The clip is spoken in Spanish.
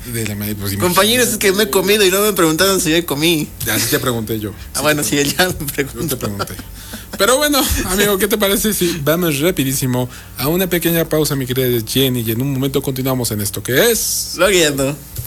De la maíz, pues, Compañeros, es que me he comido y no me preguntaron si yo comí. Así te pregunté yo. Bueno, sí, él ya me Yo preguntó. te pregunté. Pero bueno, amigo, ¿qué te parece si vamos rapidísimo a una pequeña pausa, mi querida Jenny, y en un momento continuamos en esto que es... Lo guiando.